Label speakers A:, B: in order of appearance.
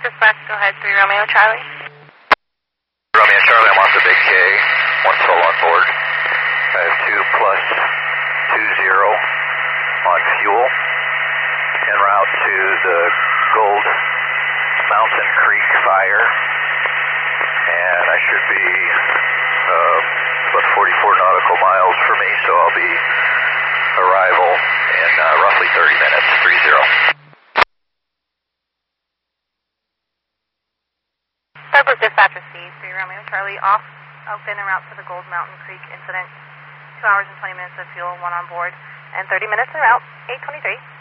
A: Dispatch, go ahead, 3 Romeo Charlie.
B: Romeo Charlie, I'm off the Big K, 1 full on board. I have 2 plus 20 on fuel, en route to the Gold Mountain Creek fire, and I should be about 44 nautical miles for me, so I'll be arrival in roughly 30 minutes, 30.
A: Douglas Dispatch received 3 Romeo Charlie off en route to the Gold Mountain Creek incident. 2 hours and 20 minutes of fuel, 1 on board, and 30 minutes en route, 8:23.